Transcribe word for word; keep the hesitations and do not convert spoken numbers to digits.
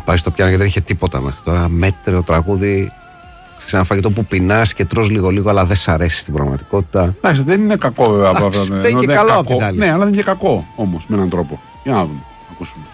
πάει στο πιάνο γιατί δεν είχε τίποτα μέχρι τώρα. Μέτριο τραγούδι. Σε ένα φαγητό που πεινάς και τρως λίγο-λίγο, αλλά δεν σ' αρέσει στην πραγματικότητα. Εντάξει, δεν είναι κακό βέβαια από αυτό. Δεν είναι και καλό απ' την άλλη. Ναι, αλλά δεν είναι και κακό όμως με έναν τρόπο. Για να δούμε, ακούσουμε.